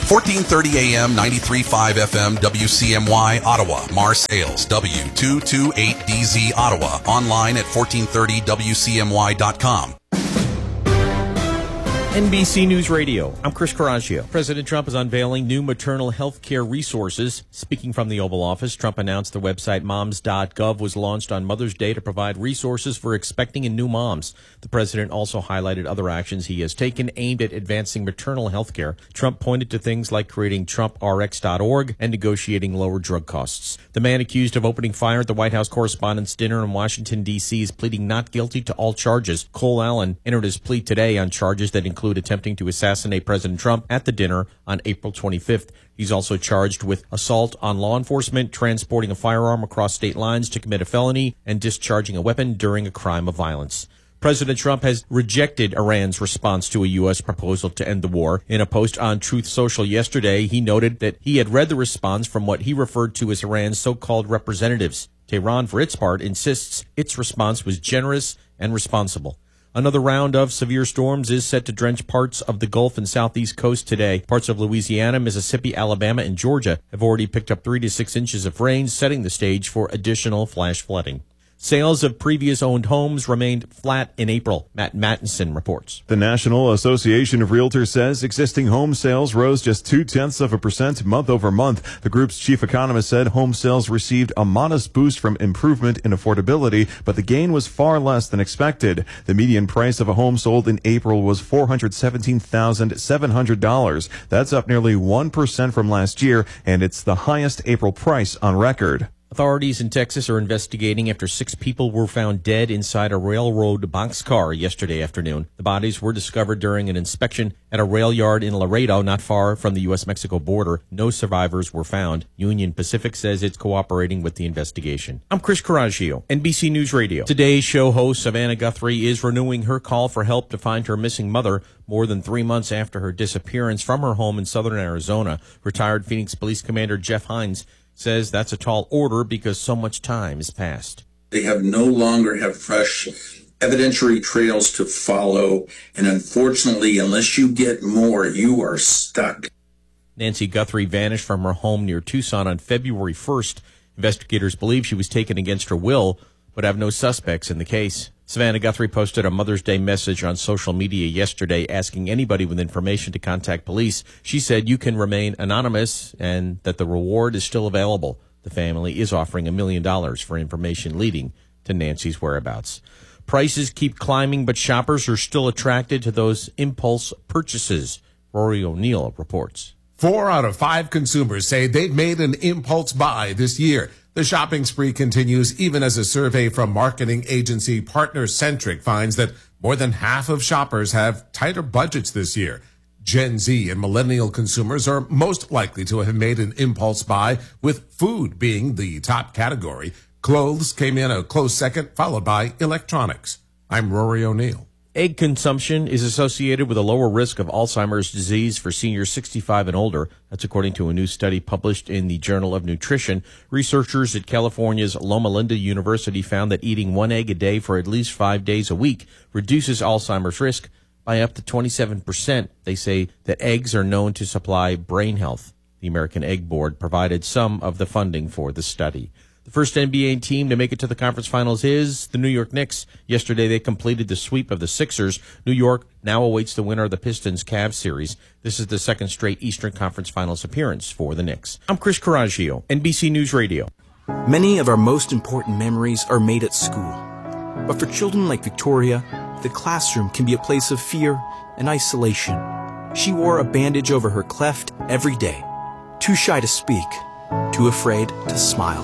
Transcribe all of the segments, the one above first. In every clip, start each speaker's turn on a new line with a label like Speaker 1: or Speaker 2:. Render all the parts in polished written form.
Speaker 1: 1430 AM, 93.5 FM, WCMY, Ottawa. Marseilles, W228DZ, Ottawa. Online at 1430WCMY.com.
Speaker 2: NBC News Radio. I'm Chris Coraggio. President Trump is unveiling new maternal health care resources. Speaking from the Oval Office, Trump announced the website moms.gov was launched on Mother's Day to provide resources for expecting and new moms. The president also highlighted other actions he has taken aimed at advancing maternal health care. Trump pointed to things like creating TrumpRx.org and negotiating lower drug costs. The man accused of opening fire at the White House Correspondents' Dinner in Washington, D.C. is pleading not guilty to all charges. Cole Allen entered his plea today on charges that include attempting to assassinate President Trump at the dinner on April 25th. He's also charged with assault on law enforcement, transporting a firearm across state lines to commit a felony, and discharging a weapon during a crime of violence. President Trump has rejected Iran's response to a U.S. proposal to end the war. In a post on Truth Social yesterday, he noted that he had read the response from what he referred to as Iran's so-called representatives. Tehran, for its part, insists its response was generous and responsible. Another round of severe storms is set to drench parts of the Gulf and southeast coast today. Parts of Louisiana, Mississippi, Alabama, and Georgia have already picked up 3 to 6 inches of rain, setting the stage for additional flash flooding. Sales of previous owned homes remained flat in April. Matt Mattinson reports.
Speaker 3: The National Association of Realtors says existing home sales rose just 0.2% month over month. The group's chief economist said home sales received a modest boost from improvement in affordability, but the gain was far less than expected. The median price of a home sold in April was $417,700. That's up nearly 1% from last year, and it's the highest April price on record.
Speaker 2: Authorities in Texas are investigating after 6 people were found dead inside a railroad boxcar yesterday afternoon. The bodies were discovered during an inspection at a rail yard in Laredo, not far from the U.S.-Mexico border. No survivors were found. Union Pacific says it's cooperating with the investigation. I'm Chris Coraggio, NBC News Radio. Today's show host Savannah Guthrie is renewing her call for help to find her missing mother more than 3 months after her disappearance from her home in southern Arizona. Retired Phoenix Police Commander Jeff Hines says that's a tall order because so much time has passed.
Speaker 4: They no longer have fresh evidentiary trails to follow, and unfortunately, unless you get more, you are stuck.
Speaker 2: Nancy Guthrie vanished from her home near Tucson on February 1st. Investigators believe she was taken against her will, but have no suspects in the case. Savannah Guthrie posted a Mother's Day message on social media yesterday asking anybody with information to contact police. She said you can remain anonymous and that the reward is still available. The family is offering $1 million for information leading to Nancy's whereabouts. Prices keep climbing, but shoppers are still attracted to those impulse purchases. Rory O'Neill reports.
Speaker 5: 4 out of 5 consumers say they've made an impulse buy this year. The shopping spree continues even as a survey from marketing agency Partner Centric finds that more than half of shoppers have tighter budgets this year. Gen Z and millennial consumers are most likely to have made an impulse buy, with food being the top category. Clothes came in a close second, followed by electronics. I'm Rory O'Neill.
Speaker 2: Egg consumption is associated with a lower risk of Alzheimer's disease for seniors 65 and older. That's according to a new study published in the Journal of Nutrition. Researchers at California's Loma Linda University found that eating 1 egg a day for at least 5 days a week reduces Alzheimer's risk by up to 27%. They say that eggs are known to supply brain health. The American Egg Board provided some of the funding for the study. The first NBA team to make it to the conference finals is the New York Knicks. Yesterday, they completed the sweep of the Sixers. New York now awaits the winner of the Pistons-Cavs series. This is the second straight Eastern Conference Finals appearance for the Knicks. I'm Chris Coraggio, NBC News Radio.
Speaker 6: Many of our most important memories are made at school. But for children like Victoria, the classroom can be a place of fear and isolation. She wore a bandage over her cleft every day. Too shy to speak, too afraid to smile.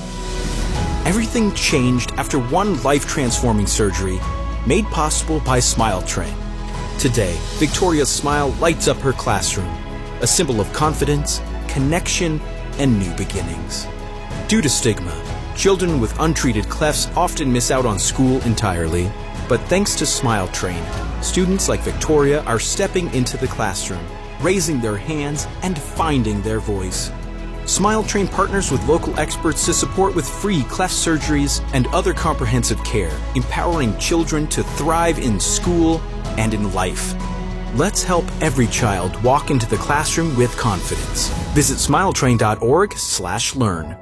Speaker 6: Everything changed after one life-transforming surgery made possible by Smile Train. Today, Victoria's smile lights up her classroom, a symbol of confidence, connection, and new beginnings. Due to stigma, children with untreated clefts often miss out on school entirely, but thanks to Smile Train, students like Victoria are stepping into the classroom, raising their hands, and finding their voice. Smile Train partners with local experts to support with free cleft surgeries and other comprehensive care, empowering children to thrive in school and in life. Let's help every child walk into the classroom with confidence. Visit smiletrain.org/learn.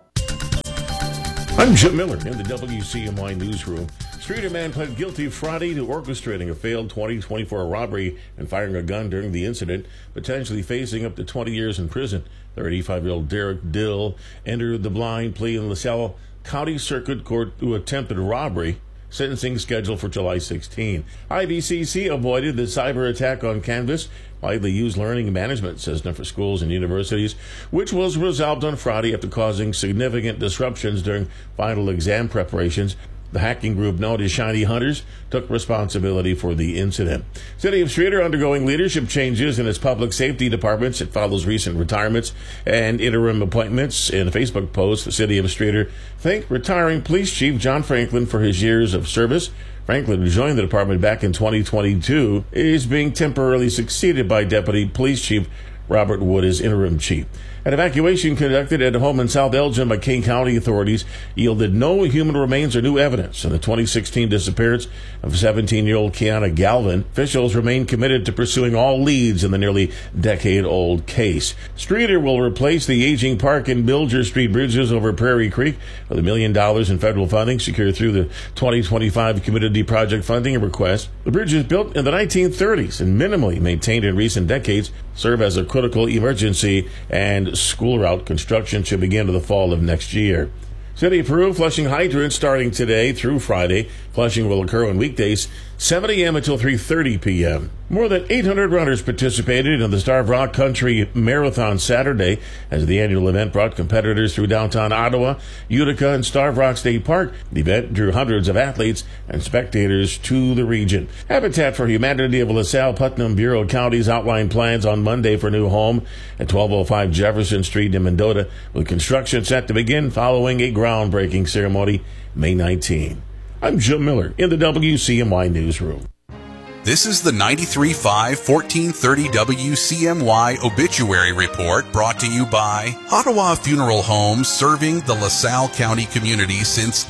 Speaker 7: I'm Jim Miller in the WCMY newsroom. Streeter man pled guilty Friday to orchestrating a failed 2024 robbery and firing a gun during the incident, potentially facing up to 20 years in prison. 35-year-old Derek Dill entered the blind plea in LaSalle County Circuit Court to attempted robbery, sentencing scheduled for July 16. IBCC avoided the cyber attack on Canvas, widely used learning management system for schools and universities, which was resolved on Friday after causing significant disruptions during final exam preparations. The hacking group known as Shiny Hunters took responsibility for the incident. City of Streeter undergoing leadership changes in its public safety departments. It follows recent retirements and interim appointments. In a Facebook post, the City of Streeter thanked retiring Police Chief John Franklin for his years of service. Franklin, who joined the department back in 2022, is being temporarily succeeded by Deputy Police Chief Robert Wood as interim chief. An evacuation conducted at a home in South Elgin by King County authorities yielded no human remains or new evidence in the 2016 disappearance of 17-year-old Kiana Galvin. Officials remain committed to pursuing all leads in the nearly decade-old case. Streeter will replace the aging Park and Bilger Street bridges over Prairie Creek with $1 million in federal funding secured through the 2025 Community Project Funding request. The bridges, built in the 1930s and minimally maintained in recent decades, serve as a critical emergency and school route. Construction should begin in the fall of next year. City of Peru flushing hydrants starting today through Friday. Flushing will occur on weekdays 7 a.m. until 3:30 p.m. More than 800 runners participated in the Starved Rock Country Marathon Saturday as the annual event brought competitors through downtown Ottawa, Utica, and Starved Rock State Park. The event drew hundreds of athletes and spectators to the region. Habitat for Humanity of LaSalle Putnam Bureau Counties outlined plans on Monday for a new home at 1205 Jefferson Street in Mendota, with construction set to begin following a groundbreaking ceremony May 19. I'm Jim Miller in the WCMY newsroom.
Speaker 1: This is the 93.5 1430 WCMY Obituary Report, brought to you by Ottawa Funeral Homes, serving the LaSalle County community since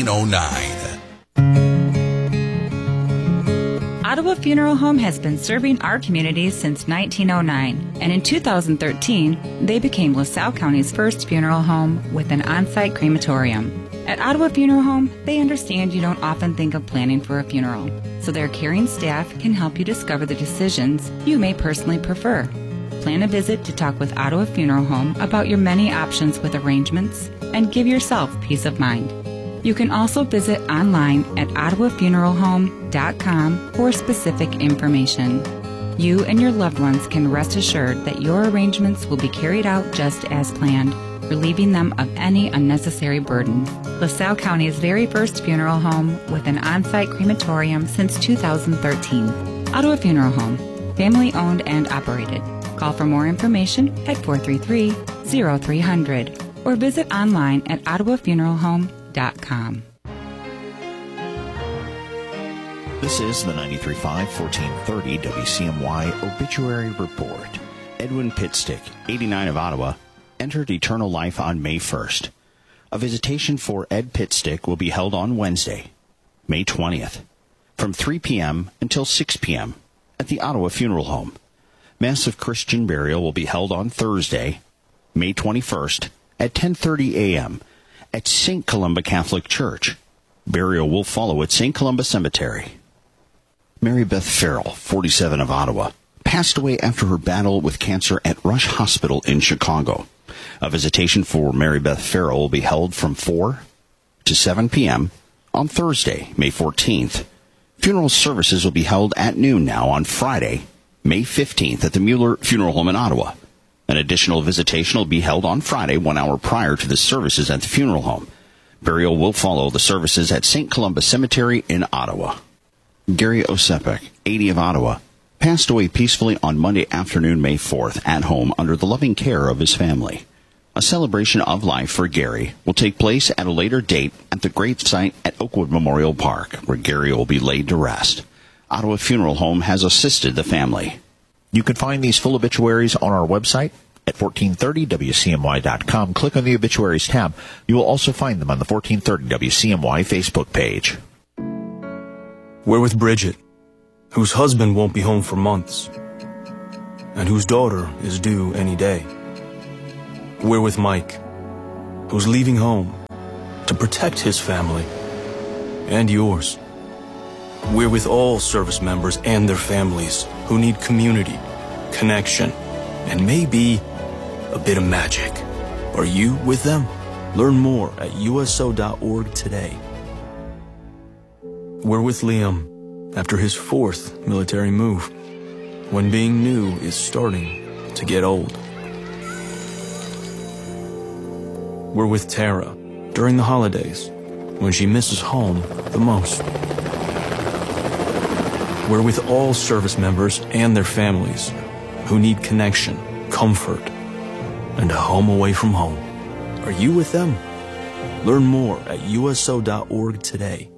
Speaker 1: 1909.
Speaker 8: Ottawa Funeral Home has been serving our community since 1909, and in 2013, they became LaSalle County's first funeral home with an on-site crematorium. At Ottawa Funeral Home, they understand you don't often think of planning for a funeral, so their caring staff can help you discover the decisions you may personally prefer. Plan a visit to talk with Ottawa Funeral Home about your many options with arrangements and give yourself peace of mind. You can also visit online at ottawafuneralhome.com for specific information. You and your loved ones can rest assured that your arrangements will be carried out just as planned, relieving them of any unnecessary burden. LaSalle County's very first funeral home with an on-site crematorium since 2013. Ottawa Funeral Home, family owned and operated. Call for more information at 433-0300 or visit online at ottawafuneralhome.com.
Speaker 9: This is the 93.5 1430 WCMY Obituary Report. Edwin Pitstick, 89 of Ottawa, entered eternal life on May 1st. A visitation for Ed Pitstick will be held on Wednesday, May 20th, from 3 p.m. until 6 p.m. at the Ottawa Funeral Home. Mass of Christian burial will be held on Thursday, May 21st, at 10:30 a.m. at St. Columba Catholic Church. Burial will follow at St. Columba Cemetery. Mary Beth Farrell, 47 of Ottawa, passed away after her battle with cancer at Rush Hospital in Chicago. A visitation for Mary Beth Farrell will be held from 4 to 7 p.m. on Thursday, May 14th. Funeral services will be held at noon now on Friday, May 15th at the Mueller Funeral Home in Ottawa. An additional visitation will be held on Friday 1 hour prior to the services at the funeral home. Burial will follow the services at St. Columba Cemetery in Ottawa. Gary Osepek, 80 of Ottawa, passed away peacefully on Monday afternoon, May 4th, at home under the loving care of his family. A celebration of life for Gary will take place at a later date at the grave site at Oakwood Memorial Park, where Gary will be laid to rest. Ottawa Funeral Home has assisted the family.
Speaker 10: You can find these full obituaries on our website at 1430WCMY.com. Click on the Obituaries tab. You will also find them on the 1430 WCMY Facebook page.
Speaker 6: We're with Bridget, whose husband won't be home for months, and whose daughter is due any day. We're with Mike, who's leaving home to protect his family and yours. We're with all service members and their families who need community, connection, and maybe a bit of magic. Are you with them? Learn more at USO.org today. We're with Liam after his 4th military move, when being new is starting to get old. We're with Tara during the holidays, when she misses home the most. We're with all service members and their families who need connection, comfort, and a home away from home. Are you with them? Learn more at USO.org today.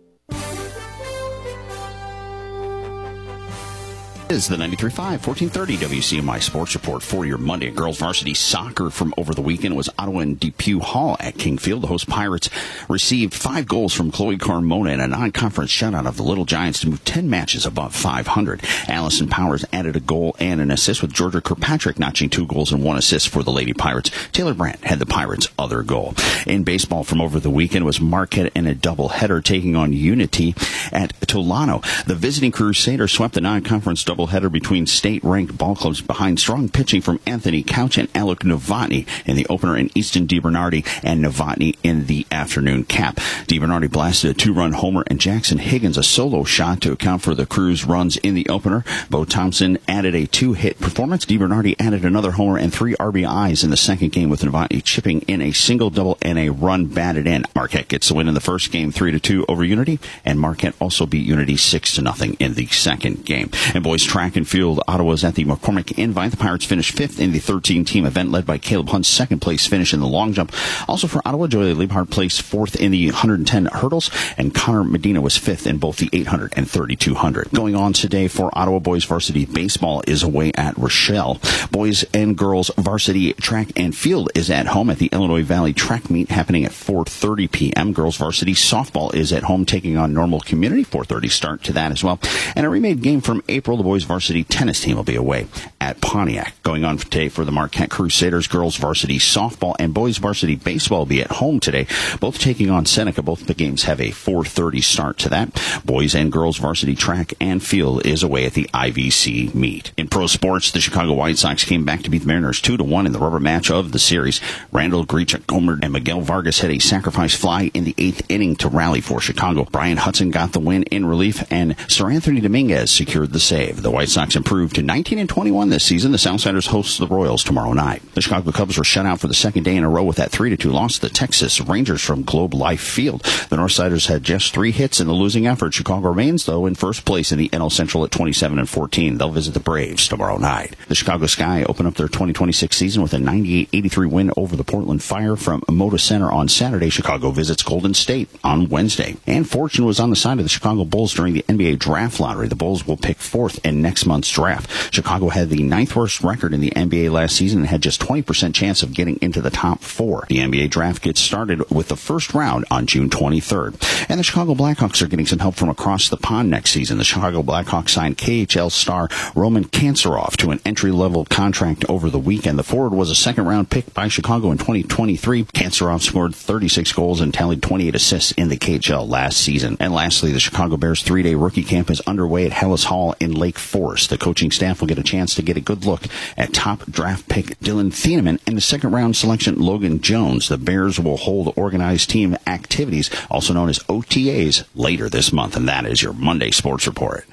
Speaker 9: Is the 93.5 1430 WCMI Sports Report for your Monday. Girls varsity soccer from over the weekend was Ottawa and Depew Hall at Kingfield. The host Pirates received 5 goals from Chloe Carmona in a non-conference shutout of the Little Giants to move 10 matches above 500. Allison Powers added a goal and an assist, with Georgia Kirkpatrick notching 2 goals and 1 assist for the Lady Pirates. Taylor Brandt had the Pirates' other goal. In baseball from over the weekend was Marquette in a doubleheader taking on Unity at Tolano. The visiting Crusaders swept the non-conference doubleheader between state-ranked ball clubs behind strong pitching from Anthony Couch and Alec Novotny in the opener, and Easton DiBernardi and Novotny in the afternoon cap. DiBernardi blasted a 2-run homer and Jackson Higgins a solo shot to account for the Crews' runs in the opener. Bo Thompson added a 2-hit performance. DiBernardi added another homer and 3 RBIs in the second game, with Novotny chipping in a single double and a run batted in. Marquette gets the win in the first game 3-2 over Unity, and Marquette also beat Unity 6-0 in the second game. And boys track and field, Ottawa's at the McCormick Invite. The Pirates finished 5th in the 13-team event, led by Caleb Hunt's second-place finish in the long jump. Also for Ottawa, Julia Liebhardt placed 4th in the 110 hurdles, and Connor Medina was 5th in both the 800 and 3200. Going on today for Ottawa boys varsity baseball is away at Rochelle. Boys and girls varsity track and field is at home at the Illinois Valley Track Meet, happening at 4:30 p.m. Girls varsity softball is at home taking on Normal Community, 4:30 start to that as well. And a remade game from April, the boys varsity tennis team will be away at Pontiac. Going on today for the Marquette Crusaders, girls varsity softball and boys varsity baseball will be at home today, both taking on Seneca. Both the games have a 4:30 start to that. Boys and girls varsity track and field is away at the IVC meet. In pro sports, the Chicago White Sox came back to beat the Mariners 2-1 in the rubber match of the series. Randall Grichuk, Gomer, and Miguel Vargas had a sacrifice fly in the 8th inning to rally for Chicago. Brian Hudson got the win in relief, and Sir Anthony Dominguez secured the save. The White Sox improved to 19-21 this season. The Southsiders host the Royals tomorrow night. The Chicago Cubs were shut out for the second day in a row with that 3-2 loss to the Texas Rangers from Globe Life Field. The Northsiders had just 3 hits in the losing effort. Chicago remains, though, in first place in the NL Central at 27-14. They'll visit the Braves tomorrow night. The Chicago Sky open up their 2026 season with a 98-83 win over the Portland Fire from Moda Center on Saturday. Chicago visits Golden State on Wednesday. And fortune was on the side of the Chicago Bulls during the NBA draft lottery. The Bulls will pick 4th in next month's draft. Chicago had the 9th worst record in the NBA last season and had just 20% chance of getting into the top 4. The NBA draft gets started with the first round on June 23rd. And the Chicago Blackhawks are getting some help from across the pond next season. The Chicago Blackhawks signed KHL star Roman Kanserov to an entry-level contract over the weekend. The forward was a second-round pick by Chicago in 2023. Kanserov scored 36 goals and tallied 28 assists in the KHL last season. And lastly, the Chicago Bears 3-day rookie camp is underway at Hellas Hall in Lake Forest. The coaching staff will get a chance to get a good look at top draft pick Dylan Thieneman and the second-round selection Logan Jones. The Bears will hold organized team activities, also known as OTAs, later this month. And that is your Monday Sports Report.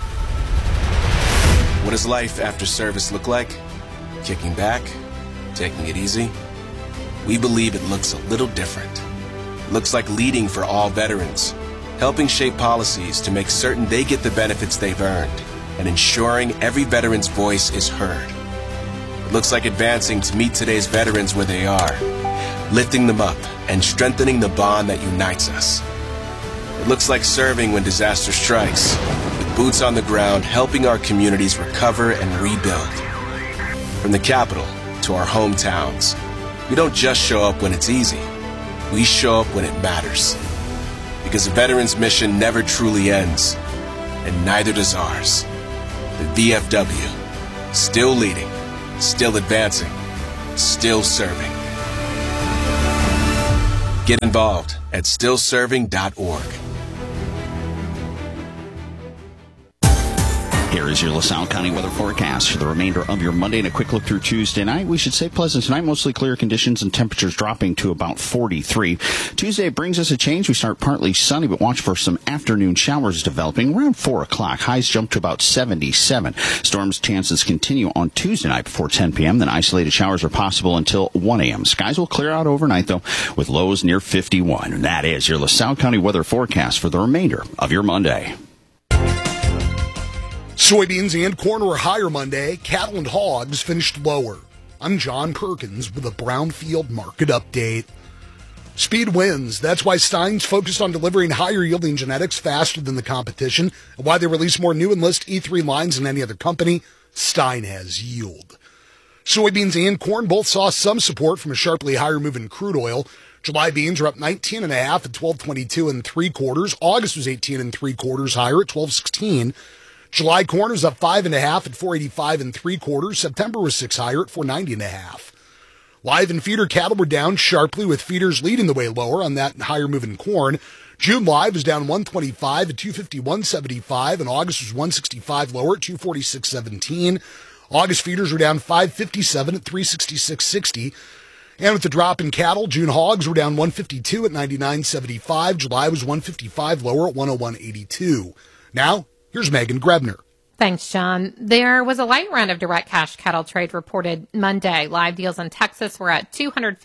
Speaker 11: What does life after service look like? Kicking back? Taking it easy? We believe it looks a little different. It looks like leading for all veterans, helping shape policies to make certain they get the benefits they've earned, and ensuring every veteran's voice is heard. It looks like advancing to meet today's veterans where they are, lifting them up and strengthening the bond that unites us. It looks like serving when disaster strikes, with boots on the ground helping our communities recover and rebuild. From the capital to our hometowns, we don't just show up when it's easy. We show up when it matters. Because a veteran's mission never truly ends, and neither does ours. The VFW, still leading, still advancing, still serving. Get involved at stillserving.org.
Speaker 9: Here is your LaSalle County weather forecast for the remainder of your Monday and a quick look through Tuesday night. We should say pleasant tonight, mostly clear conditions and temperatures dropping to about 43. Tuesday brings us a change. We start partly sunny, but watch for some afternoon showers developing around 4 o'clock. Highs jump to about 77. Storms chances continue on Tuesday night before 10 p.m. Then isolated showers are possible until 1 a.m. Skies will clear out overnight, though, with lows near 51. And that is your LaSalle County weather forecast for the remainder of your Monday.
Speaker 12: Soybeans and corn were higher Monday. Cattle and hogs finished lower. I'm John Perkins with a Brownfield market update. Speed wins. That's why Stein's focused on delivering higher yielding genetics faster than the competition, and why they release more new Enlist E3 lines than any other company. Stein has yield. Soybeans and corn both saw some support from a sharply higher move in crude oil. July beans are up 19.5 at 12.22 3/4. August was 18 3/4 higher at 12.16. July corn was up 5.5 at 4.85 3/4. September was 6 higher at 4.90.5. Live and feeder cattle were down sharply, with feeders leading the way lower on that higher move in corn. June live was down 125 at 251.75, and August was 165 lower at 246.17. August feeders were down 5.57 at 366.60. And with the drop in cattle, June hogs were down 152 at 99.75. July was 155 lower at 101.82. Now, here's Megan Grebner.
Speaker 13: Thanks, John. There was a light run of direct cash cattle trade reported Monday. Live deals in Texas were at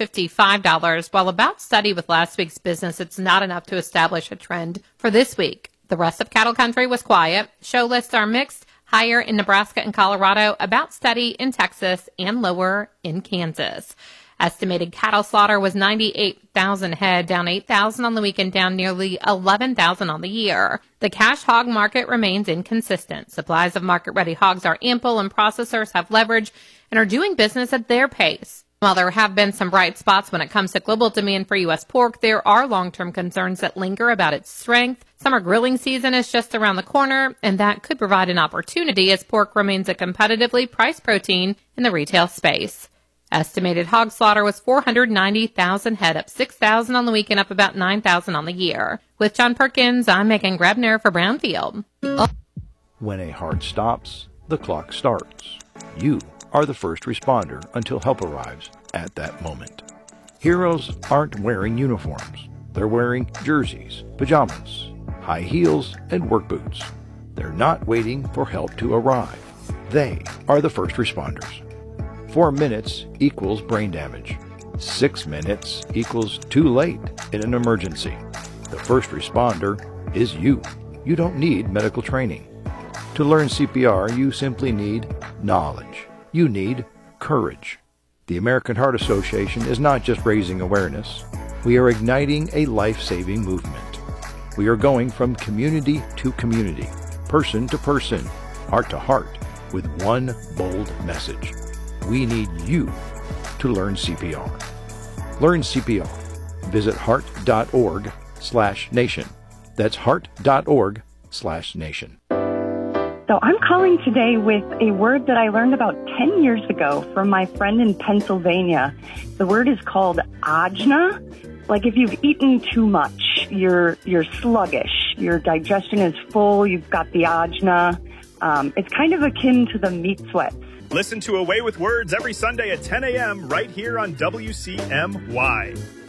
Speaker 13: $255. While about steady with last week's business, it's not enough to establish a trend for this week. The rest of cattle country was quiet. Show lists are mixed, higher in Nebraska and Colorado, about steady in Texas, and lower in Kansas. Estimated cattle slaughter was 98,000 head, down 8,000 on the weekend, down nearly 11,000 on the year. The cash hog market remains inconsistent. Supplies of market-ready hogs are ample, and processors have leverage and are doing business at their pace. While there have been some bright spots when it comes to global demand for U.S. pork, there are long-term concerns that linger about its strength. Summer grilling season is just around the corner, and that could provide an opportunity as pork remains a competitively priced protein in the retail space. Estimated hog slaughter was 490,000 head, up 6,000 on the weekend, up about 9,000 on the year. With John Perkins, I'm Megan Grebner for Brownfield.
Speaker 14: When a heart stops, the clock starts. You are the first responder until help arrives at that moment. Heroes aren't wearing uniforms. They're wearing jerseys, pajamas, high heels, and work boots. They're not waiting for help to arrive. They are the first responders. 4 minutes equals brain damage. 6 minutes equals too late in an emergency. The first responder is you. You don't need medical training. To learn CPR, you simply need knowledge. You need courage. The American Heart Association is not just raising awareness. We are igniting a life-saving movement. We are going from community to community, person to person, heart to heart, with one bold message. We need you to learn CPR. Learn CPR. Visit heart.org/nation. That's heart.org/nation.
Speaker 15: So I'm calling today with a word that I learned about 10 years ago from my friend in Pennsylvania. The word is called ajna. Like if you've eaten too much, you're sluggish. Your digestion is full. You've got the ajna. It's kind of akin to the meat sweats.
Speaker 16: Listen to Away with Words every Sunday at 10 a.m. right here on WCMY.